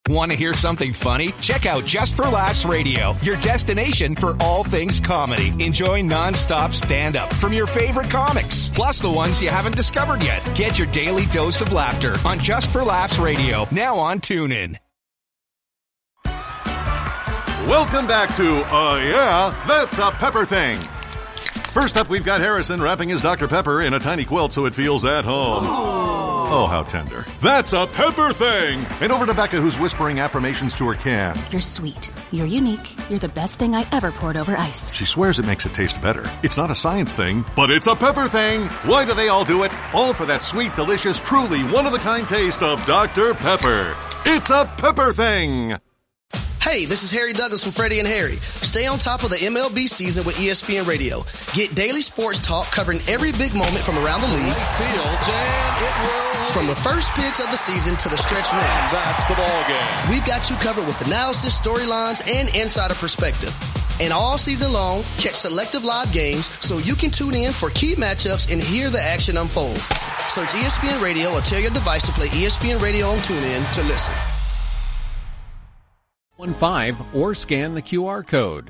Want to hear something funny? Check out Just for Laughs Radio, your destination for all things comedy. Enjoy non-stop stand-up from your favorite comics, plus the ones you haven't discovered yet. Get your daily dose of laughter on Just for Laughs Radio, now on TuneIn. Welcome back to Yeah, That's a Pepper Thing. First up, we've got Harrison wrapping his Dr. Pepper in a tiny quilt so it feels at home. Oh, how tender. That's a Pepper Thing! And over to Becca, who's whispering affirmations to her can. You're sweet. You're unique. You're the best thing I ever poured over ice. She swears it makes it taste better. It's not a science thing, but it's a Pepper Thing! Why do they all do it? All for that sweet, delicious, truly one-of-a-kind taste of Dr. Pepper. It's a Pepper Thing! Hey, this is Harry Douglas from Freddie and Harry. Stay on top of the MLB season with ESPN Radio. Get daily sports talk covering every big moment from around the league. From the first pitch of the season to the stretch run. That's the ball game. We've got you covered with analysis, storylines, and insider perspective. And all season long, catch selective live games so you can tune in for key matchups and hear the action unfold. Search ESPN Radio or tell your device to play ESPN Radio on TuneIn to listen. 15 or scan the QR code.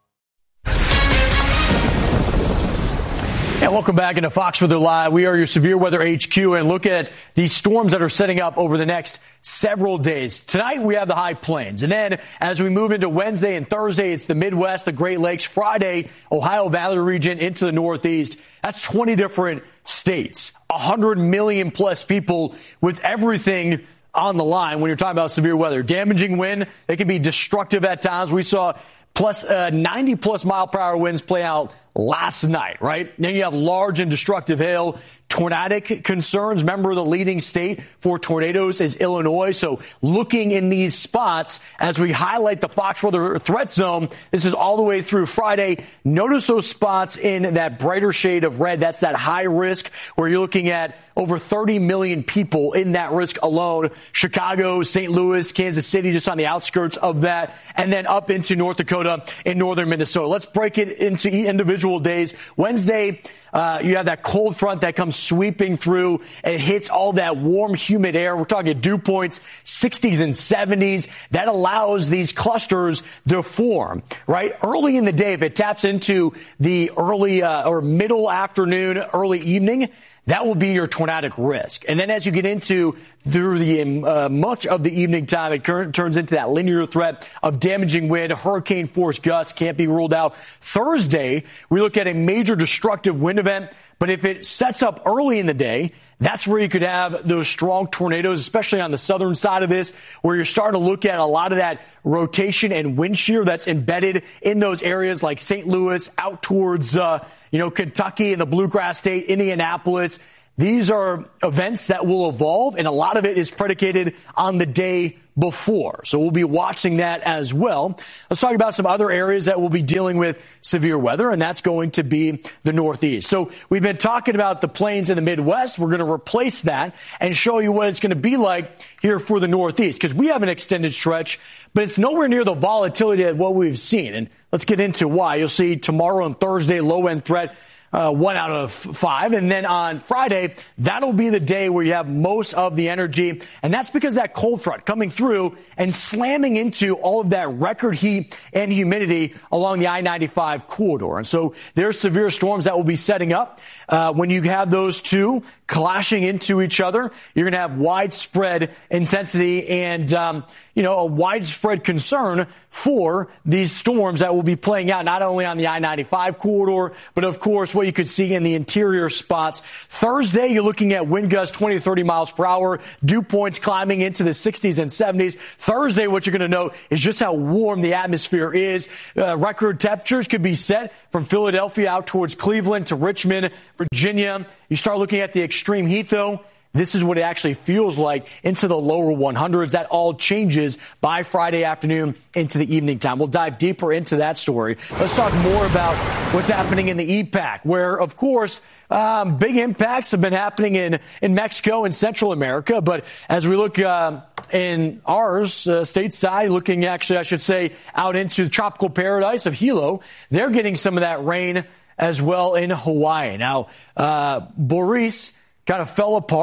And welcome back into Fox Weather Live. We are your Severe Weather HQ and look at these storms that are setting up over the next several days. Tonight we have the high plains, and then as we move into Wednesday and Thursday, it's the Midwest, the Great Lakes. Friday, Ohio Valley region into the Northeast. That's 20 different states, 100 million plus people with everything on the line when you're talking about severe weather. Damaging wind, they can be destructive at times. We saw plus 90 plus mile per hour winds play out last night, right? Then you have large and destructive hail. Tornadic concerns. Remember, the leading state for tornadoes is Illinois. So looking in these spots as we highlight the Fox Weather threat zone, this is all the way through Friday. Notice those spots in that brighter shade of red. That's that high risk where you're looking at over 30 million people in that risk alone. Chicago, St. Louis, Kansas City, just on the outskirts of that, and then up into North Dakota and northern Minnesota. Let's break it into individual days. Wednesday, you have that cold front that comes sweeping through and hits all that warm, humid air. We're talking dew points, 60s and 70s. That allows these clusters to form, right? Early in the day, if it taps into the early or middle afternoon, early evening, that will be your tornadic risk. And then as you get into through the much of the evening time, it turns into that linear threat of damaging wind, hurricane force gusts can't be ruled out. Thursday, we look at a major destructive wind event, but if it sets up early in the day, that's where you could have those strong tornadoes, especially on the southern side of this, where you're starting to look at a lot of that rotation and wind shear that's embedded in those areas like St. Louis, out towards, Kentucky and the Bluegrass State, Indianapolis. These are events that will evolve, and a lot of it is predicated on the day before. So we'll be watching that as well. Let's talk about some other areas that will be dealing with severe weather, and that's going to be the Northeast. So we've been talking about the plains in the Midwest. We're going to replace that and show you what it's going to be like here for the Northeast, because we have an extended stretch, but it's nowhere near the volatility of what we've seen. And let's get into why. You'll see tomorrow and Thursday, low-end threat, 1 out of 5. And then on Friday, that'll be the day where you have most of the energy. And that's because that cold front coming through and slamming into all of that record heat and humidity along the I-95 corridor. And so there's severe storms that will be setting up. When you have those two clashing into each other, you're going to have widespread intensity and, a widespread concern for these storms that will be playing out not only on the I-95 corridor, but of course what you could see in the interior spots. Thursday, you're looking at wind gusts 20 to 30 miles per hour, dew points climbing into the 60s and 70s. Thursday, what you're going to note is just how warm the atmosphere is. Record temperatures could be set from Philadelphia out towards Cleveland to Richmond, Virginia. You start looking at the extreme heat, though. This is what it actually feels like into the lower 100s. That all changes by Friday afternoon into the evening time. We'll dive deeper into that story. Let's talk more about what's happening in the EPAC, where, of course, big impacts have been happening in Mexico and Central America. But as we look in ours, stateside, looking actually, I should say, out into the tropical paradise of Hilo, they're getting some of that rain as well in Hawaii. Now, Boris kind of fell apart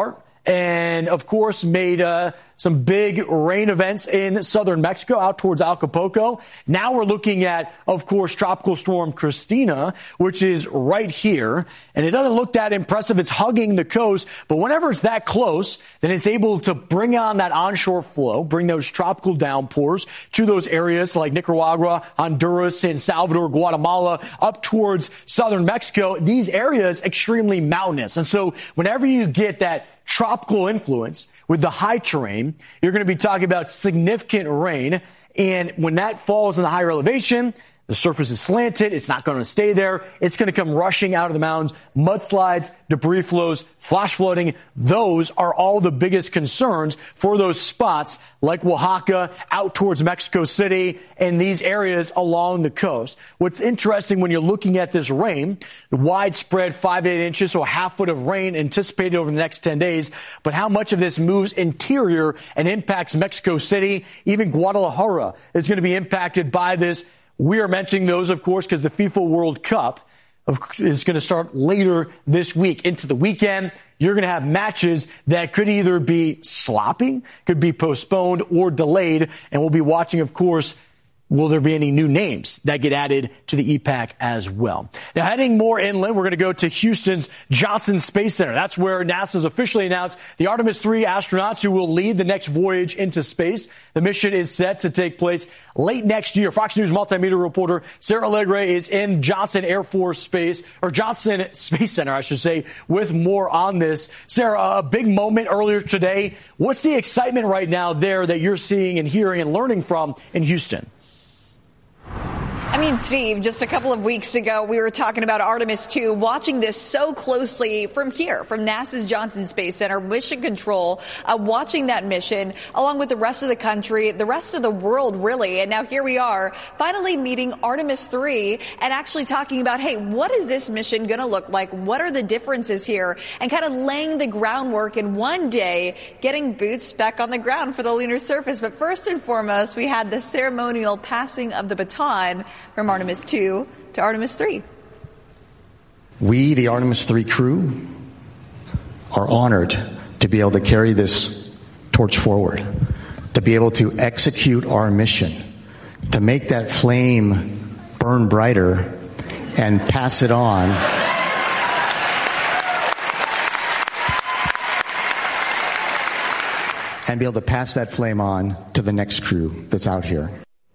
and, of course, made some big rain events in southern Mexico out towards Acapulco. Now we're looking at, of course, Tropical Storm Christina, which is right here. And it doesn't look that impressive. It's hugging the coast. But whenever it's that close, then it's able to bring on that onshore flow, bring those tropical downpours to those areas like Nicaragua, Honduras, San Salvador, Guatemala, up towards southern Mexico. These areas extremely mountainous. And so whenever you get that tropical influence with the high terrain, you're going to be talking about significant rain. And when that falls in the higher elevation, the surface is slanted. It's not going to stay there. It's going to come rushing out of the mountains. Mudslides, debris flows, flash flooding. Those are all the biggest concerns for those spots like Oaxaca, out towards Mexico City, and these areas along the coast. What's interesting when you're looking at this rain, widespread 5 to 8 inches, so a half foot of rain anticipated over the next 10 days. But how much of this moves interior and impacts Mexico City, even Guadalajara is going to be impacted by this. We are mentioning those, of course, because the FIFA World Cup is going to start later this week into the weekend. You're going to have matches that could either be sloppy, could be postponed or delayed. And we'll be watching, of course, will there be any new names that get added to the EPAC as well? Now, heading more inland, we're going to go to Houston's Johnson Space Center. That's where NASA's officially announced the Artemis 3 astronauts who will lead the next voyage into space. The mission is set to take place late next year. Fox News multimedia reporter Sarah Alegre is in Johnson Johnson Space Center, I should say, with more on this. Sarah, a big moment earlier today. What's the excitement right now there that you're seeing and hearing and learning from in Houston? I mean, Steve, just a couple of weeks ago, we were talking about Artemis 2, watching this so closely from here, from NASA's Johnson Space Center, Mission Control, watching that mission along with the rest of the country, the rest of the world, really. And now here we are, finally meeting Artemis 3 and actually talking about, hey, what is this mission going to look like? What are the differences here? And kind of laying the groundwork and one day getting boots back on the ground for the lunar surface. But first and foremost, we had the ceremonial passing of the baton from Artemis 2 to Artemis 3. We, the Artemis 3 crew, are honored to be able to carry this torch forward, to be able to execute our mission, to make that flame burn brighter and pass it on. And be able to pass that flame on to the next crew that's out here.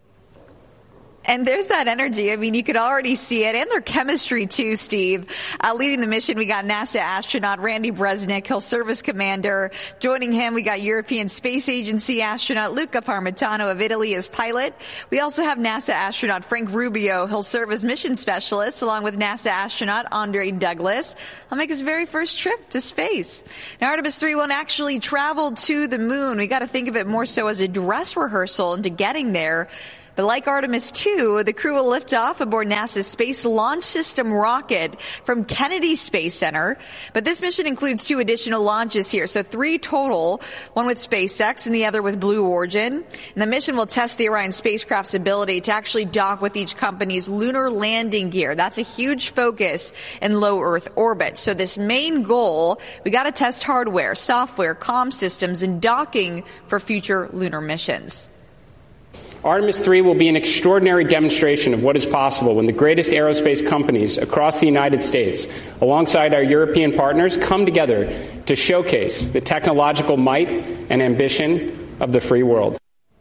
And there's that energy. I mean, you could already see it. And their chemistry, too, Steve. Leading the mission, we got NASA astronaut Randy Bresnik. He'll serve as commander. Joining him, we got European Space Agency astronaut Luca Parmitano of Italy as pilot. We also have NASA astronaut Frank Rubio. He'll serve as mission specialist, along with NASA astronaut Andre Douglas. He'll make his very first trip to space. Now, Artemis 3 won't actually travel to the moon. We got to think of it more so as a dress rehearsal into getting there. But like Artemis 2, the crew will lift off aboard NASA's Space Launch System rocket from Kennedy Space Center. But this mission includes 2 additional launches here, so 3 total, one with SpaceX and the other with Blue Origin. And the mission will test the Orion spacecraft's ability to actually dock with each company's lunar landing gear. That's a huge focus in low Earth orbit. So this main goal, we got to test hardware, software, comm systems, and docking for future lunar missions. Artemis 3 will be an extraordinary demonstration of what is possible when the greatest aerospace companies across the United States, alongside our European partners, come together to showcase the technological might and ambition of the free world.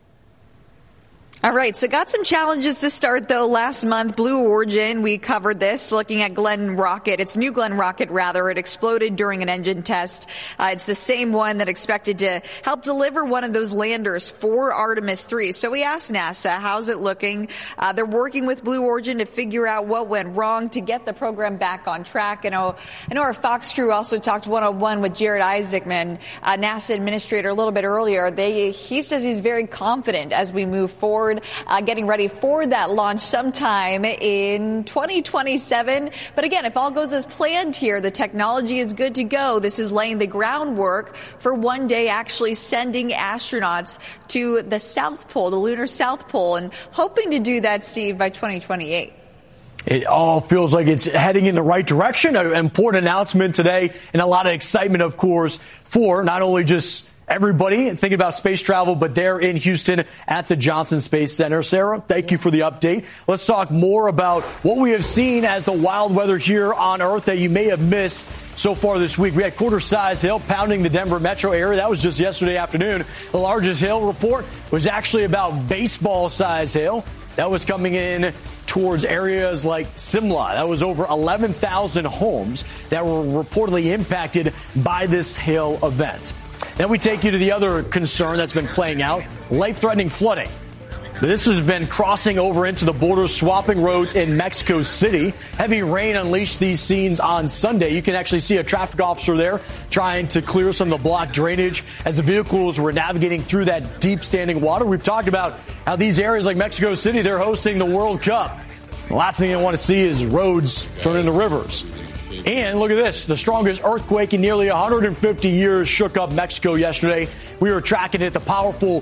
All right, so got some challenges to start, though. Last month, Blue Origin, we covered this, looking at Glenn rocket. It's New Glenn rocket, rather. It exploded during an engine test. It's the same one that expected to help deliver one of those landers for Artemis 3. So we asked NASA, how's it looking? They're working with Blue Origin to figure out what went wrong to get the program back on track. I know our Fox crew also talked one-on-one with Jared Isaacman, NASA administrator, a little bit earlier. He says he's very confident as we move forward. Getting ready for that launch sometime in 2027. But again, if all goes as planned here, the technology is good to go. This is laying the groundwork for one day actually sending astronauts to the South Pole, the lunar South Pole, and hoping to do that, Steve, by 2028. It all feels like it's heading in the right direction. An important announcement today, and a lot of excitement, of course, for not only just everybody thinking about space travel, but they're in Houston at the Johnson Space Center. Sarah, thank you for the update. Let's talk more about what we have seen as the wild weather here on Earth that you may have missed so far this week. We had quarter-sized hail pounding the Denver metro area. That was just yesterday afternoon. The largest hail report was actually about baseball-sized hail. That was coming in towards areas like Simla. That was over 11,000 homes that were reportedly impacted by this hail event. Then we take you to the other concern that's been playing out, life-threatening flooding. This has been crossing over into the border, swapping roads in Mexico City. Heavy rain unleashed these scenes on Sunday. You can actually see a traffic officer there trying to clear some of the blocked drainage as the vehicles were navigating through that deep standing water. We've talked about how these areas like Mexico City, they're hosting the World Cup. The last thing they want to see is roads turn into rivers. And look at this. The strongest earthquake in nearly 150 years shook up Mexico yesterday. We were tracking it. The powerful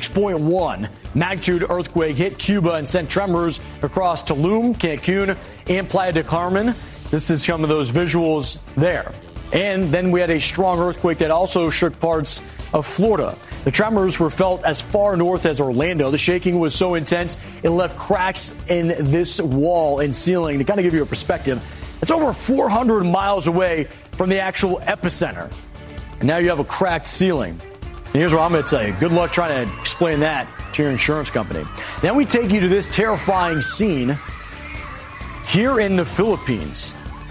6.1 magnitude earthquake hit Cuba and sent tremors across Tulum, Cancun, and Playa del Carmen. This is some of those visuals there. And then we had a strong earthquake that also shook parts of Florida. The tremors were felt as far north as Orlando. The shaking was so intense, it left cracks in this wall and ceiling. To kind of give you a perspective, it's over 400 miles away from the actual epicenter. And now you have a cracked ceiling. And here's what I'm going to tell you. Good luck trying to explain that to your insurance company. Then we take you to this terrifying scene here in the Philippines,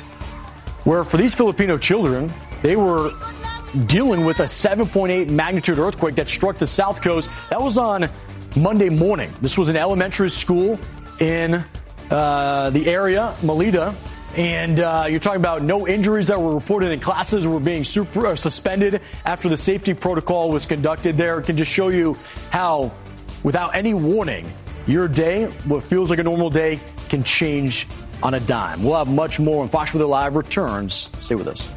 where for these Filipino children, they were dealing with a 7.8 magnitude earthquake that struck the south coast. That was on Monday morning. This was an elementary school in the area, Melita. And you're talking about no injuries that were reported in classes were being suspended after the safety protocol was conducted there. It can just show you how, without any warning, your day, what feels like a normal day, can change on a dime. We'll have much more when Fox Weather Live returns. Stay with us.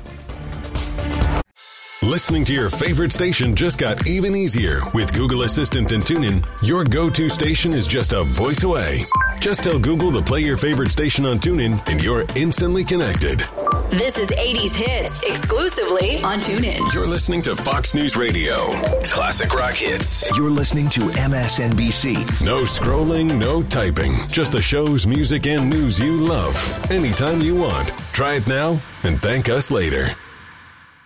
Listening to your favorite station just got even easier. With Google Assistant and TuneIn, your go-to station is just a voice away. Just tell Google to play your favorite station on TuneIn, and you're instantly connected. This is 80s Hits, exclusively on TuneIn. You're listening to Fox News Radio. Classic rock hits. You're listening to MSNBC. No scrolling, no typing. Just the shows, music, and news you love. Anytime you want. Try it now and thank us later.